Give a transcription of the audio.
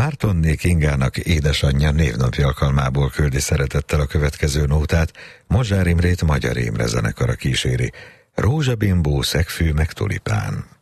Mártonné Kingának édesanyja névnapja alkalmából küldi szeretettel a következő nótát, Mozsár Imrét Magyar Imre zenekara kíséri. Rózsabimbó, szegfű meg tulipán.